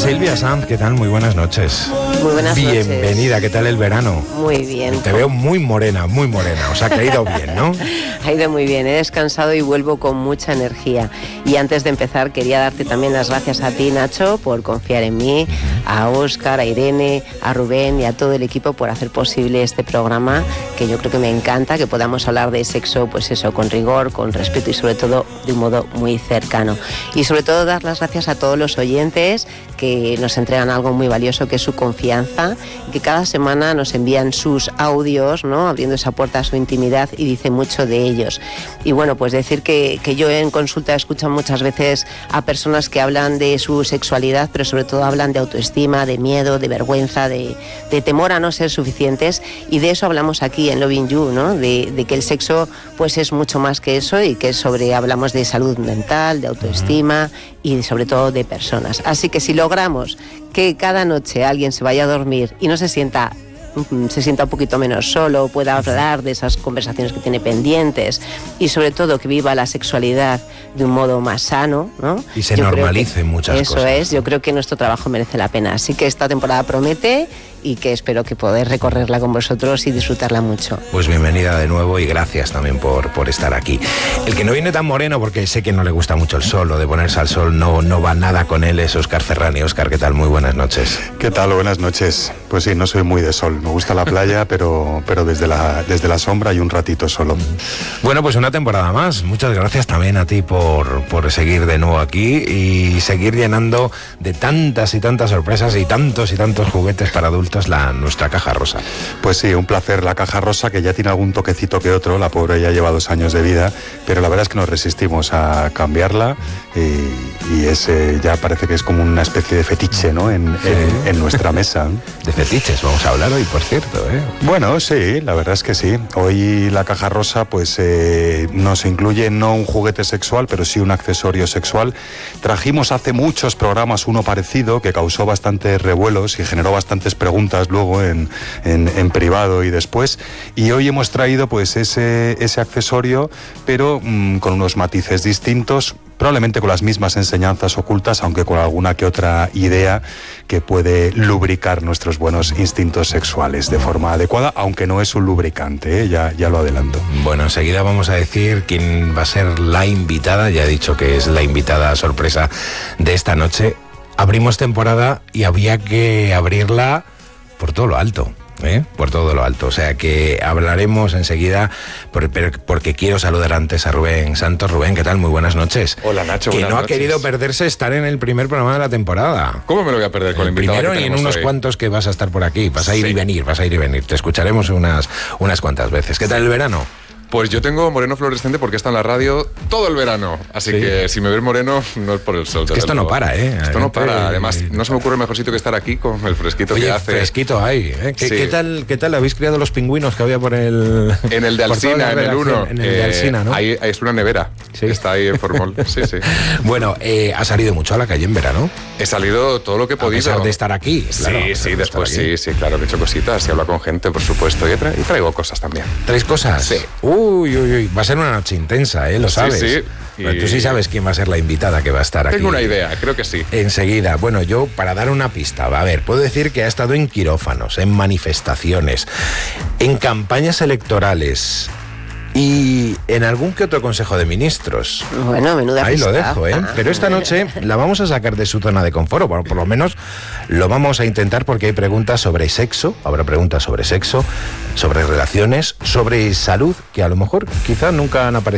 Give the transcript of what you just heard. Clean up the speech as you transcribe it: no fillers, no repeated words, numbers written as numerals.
Silvia Sanz, ¿qué tal? Muy buenas noches. Muy buenas noches. Bienvenida, ¿qué tal el verano? Muy bien. Te veo muy morena, o sea que ha ido bien, ¿no? Ha ido muy bien, he descansado y vuelvo con mucha energía. Y antes de empezar quería darte también las gracias a ti, Nacho, por confiar en mí, a Óscar, a Irene, a Rubén y a todo el equipo por hacer posible este programa, que yo creo que me encanta, que podamos hablar de sexo, pues eso, con rigor, con respeto y sobre todo de un modo muy cercano. Y sobre todo dar las gracias a todos los oyentes que nos entregan algo muy valioso, que es su confianza, y que cada semana nos envían sus audios, ¿no?, abriendo esa puerta a su intimidad, y dice mucho de ellos. Y bueno, pues decir que yo en consulta escucho muchas veces a personas que hablan de su sexualidad, pero sobre todo hablan de autoestima, de miedo, de vergüenza, de temor a no ser suficientes, y de eso hablamos aquí en Loving You, ¿no?, de que el sexo pues es mucho más que eso, y que hablamos de salud mental, de autoestima y sobre todo de personas. Así que si logramos que cada noche alguien se vaya a dormir y no se sienta un poquito menos solo, pueda hablar de esas conversaciones que tiene pendientes, y sobre todo que viva la sexualidad de un modo más sano, ¿no? Y se normalice muchas cosas. Eso es, yo creo que nuestro trabajo merece la pena. Así que esta temporada promete, y que espero que poder recorrerla con vosotros y disfrutarla mucho. Pues bienvenida de nuevo y gracias también por estar aquí. El que no viene tan moreno, porque sé que no le gusta mucho el sol, o de ponerse al sol no va nada con él, es Óscar Ferrani. Óscar, ¿qué tal? Muy buenas noches. ¿Qué tal? Buenas noches. Pues sí, no soy muy de sol, me gusta la playa, pero desde la sombra y un ratito solo. Bueno, pues una temporada más. Muchas gracias también a ti por seguir de nuevo aquí y seguir llenando de tantas y tantas sorpresas y tantos juguetes para adultos nuestra caja rosa. Pues sí, un placer. La caja rosa, que ya tiene algún toquecito que otro, la pobre ya lleva 2 años de vida, pero la verdad es que nos resistimos a cambiarla, y ese ya parece que es como una especie de fetiche, ¿no?, en nuestra mesa. De fetiches vamos a hablar hoy, por cierto, ¿eh? Bueno, sí, la verdad es que sí. Hoy la caja rosa pues nos incluye no un juguete sexual, pero sí un accesorio sexual. Trajimos hace muchos programas uno parecido que causó bastantes revuelos y generó bastantes preguntas luego en privado y después, y hoy hemos traído pues ese accesorio, pero con unos matices distintos, probablemente con las mismas enseñanzas ocultas, aunque con alguna que otra idea que puede lubricar nuestros buenos instintos sexuales de forma adecuada, aunque no es un lubricante, ¿eh? Ya lo adelanto. Bueno, enseguida vamos a decir quién va a ser la invitada. Ya he dicho que es la invitada sorpresa de esta noche. Abrimos temporada y había que abrirla por todo lo alto. Por todo lo alto, o sea que hablaremos enseguida, porque quiero saludar antes a Rubén Santos. Rubén, ¿qué tal? Muy buenas noches. Hola, Nacho. Que no noches. ha querido perderse estar en el primer programa de la temporada. ¿Cómo me lo voy a perder con la invitada primero que y en tenemos unos hoy? cuantos que vas a estar por aquí, vas a ir y venir, te escucharemos unas cuantas veces. ¿Qué tal el verano? Pues yo tengo moreno fluorescente porque está en la radio todo el verano, así que si me ves moreno no es por el sol. Es que esto no para, ¿eh? Esto no para, además no se me ocurre mejor sitio que estar aquí con el fresquito que hace. Fresquito hay, ¿eh? ¿Qué tal habéis criado los pingüinos que había por el... En el de Alsina, en el 1. En el de Alsina, ¿no? Ahí es una nevera, ¿sí? Está ahí en Formol, sí. Bueno, ¿has salido mucho a la calle en verano? He salido todo lo que he podido. A pesar de estar aquí, claro. Sí, después sí, claro que he hecho cositas y hablo con gente, por supuesto, y traigo cosas también. ¿Traes cosas? Sí. Uy, va a ser una noche intensa, ¿eh? Lo sabes. Sí. Pero tú sí sabes quién va a ser la invitada que va a estar aquí. Tengo una idea, creo que sí. Enseguida. Bueno, yo para dar una pista, a ver, puedo decir que ha estado en quirófanos, en manifestaciones, en campañas electorales y en algún que otro consejo de ministros. Bueno, menuda Ahí pista. lo dejo, ¿eh? Pero esta noche la vamos a sacar de su zona de confort, o por lo menos lo vamos a intentar, porque hay preguntas sobre sexo, habrá preguntas sobre sexo, sobre relaciones, sobre salud, que a lo mejor quizá nunca han aparecido